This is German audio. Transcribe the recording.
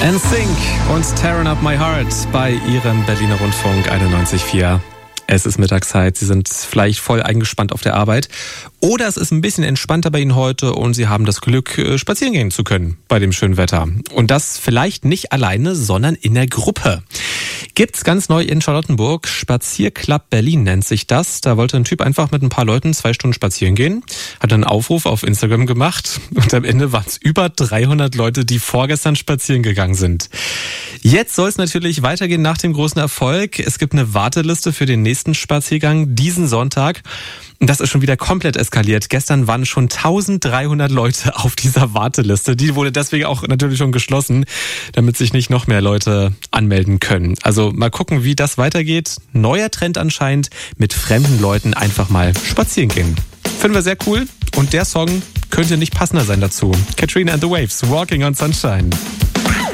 NSYNC und Tearing Up My Heart bei Ihrem Berliner Rundfunk 91.4. Es ist Mittagszeit, Sie sind vielleicht voll eingespannt auf der Arbeit oder es ist ein bisschen entspannter bei Ihnen heute und Sie haben das Glück, spazieren gehen zu können bei dem schönen Wetter. Und das vielleicht nicht alleine, sondern in der Gruppe. Gibt's ganz neu in Charlottenburg, Spazierclub Berlin nennt sich das. Da wollte ein Typ einfach mit ein paar Leuten 2 Stunden spazieren gehen, hat einen Aufruf auf Instagram gemacht und am Ende waren es über 300 Leute, die vorgestern spazieren gegangen sind. Jetzt soll es natürlich weitergehen nach dem großen Erfolg. Es gibt eine Warteliste für den nächsten Spaziergang diesen Sonntag. Und das ist schon wieder komplett eskaliert. Gestern waren schon 1300 Leute auf dieser Warteliste. Die wurde deswegen auch natürlich schon geschlossen, damit sich nicht noch mehr Leute anmelden können. Also mal gucken, wie das weitergeht. Neuer Trend anscheinend, mit fremden Leuten einfach mal spazieren gehen. Finden wir sehr cool. Und der Song könnte nicht passender sein dazu. Katrina and the Waves, Walking on Sunshine.